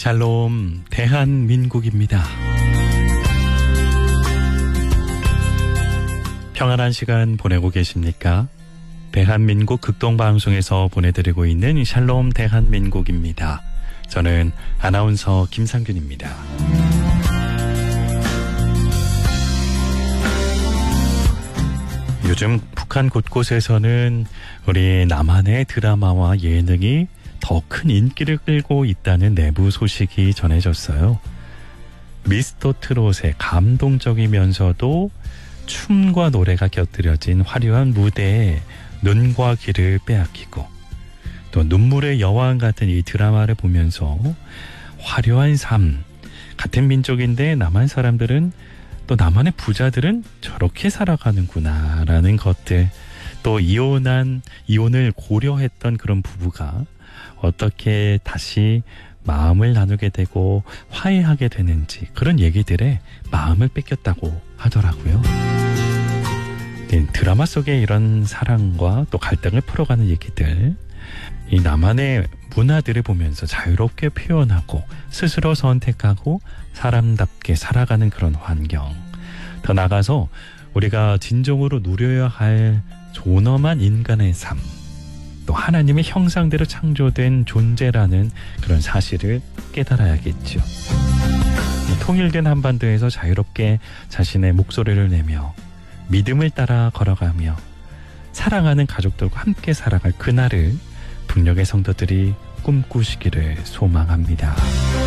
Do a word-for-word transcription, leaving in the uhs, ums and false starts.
샬롬 대한민국입니다. 평안한 시간 보내고 계십니까? 대한민국 극동방송에서 보내드리고 있는 샬롬 대한민국입니다. 저는 아나운서 김상균입니다. 요즘 북한 곳곳에서는 우리 남한의 드라마와 예능이 더 큰 인기를 끌고 있다는 내부 소식이 전해졌어요. 미스터 트롯의 감동적이면서도 춤과 노래가 곁들여진 화려한 무대에 눈과 귀를 빼앗기고 또 눈물의 여왕 같은 이 드라마를 보면서 화려한 삶, 같은 민족인데 남한 사람들은 또 남한의 부자들은 저렇게 살아가는구나 라는 것들, 또 이혼한 이혼을 고려했던 그런 부부가 어떻게 다시 마음을 나누게 되고 화해하게 되는지, 그런 얘기들에 마음을 뺏겼다고 하더라고요. 드라마 속에 이런 사랑과 또 갈등을 풀어가는 얘기들, 이 남한의 문화들을 보면서 자유롭게 표현하고 스스로 선택하고 사람답게 살아가는 그런 환경, 더 나아가서 우리가 진정으로 누려야 할 존엄한 인간의 삶, 또 하나님의 형상대로 창조된 존재라는 그런 사실을 깨달아야겠죠. 통일된 한반도에서 자유롭게 자신의 목소리를 내며 믿음을 따라 걸어가며 사랑하는 가족들과 함께 살아갈 그날을 북녘의 성도들이 꿈꾸시기를 소망합니다.